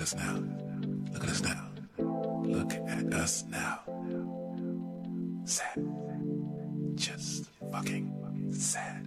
us now. Look at us now. Look at us now. Sad. Just fucking sad.